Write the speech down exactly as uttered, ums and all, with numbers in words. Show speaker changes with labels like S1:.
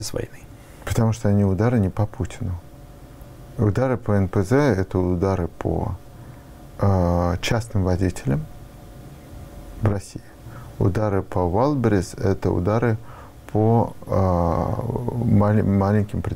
S1: с войны?
S2: Потому что они удары не по Путину. Удары по эн пэ зэ – это удары по э, частным водителям в России. Удары по Wildberries – это удары по э, мал- маленьким предприятиям.